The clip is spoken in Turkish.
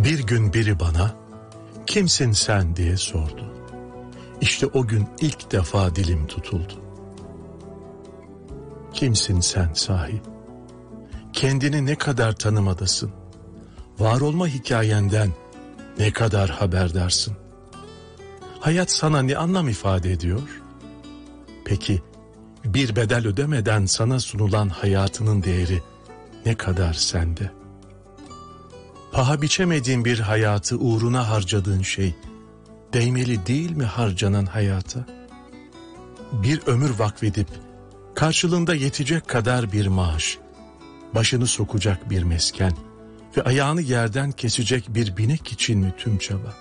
Bir gün biri bana, "Kimsin sen?" diye sordu. İşte o gün ilk defa dilim tutuldu. Kimsin sen sahi? Kendini ne kadar tanımadasın? Var olma hikayenden ne kadar haberdarsın? Hayat sana ne anlam ifade ediyor? Peki bir bedel ödemeden sana sunulan hayatının değeri ne kadar sende? Paha biçemediğin bir hayatı uğruna harcadığın şey değmeli değil mi harcanan hayata? Bir ömür vakfedip karşılığında yetecek kadar bir maaş, başını sokacak bir mesken ve ayağını yerden kesecek bir binek için mi tüm çaba?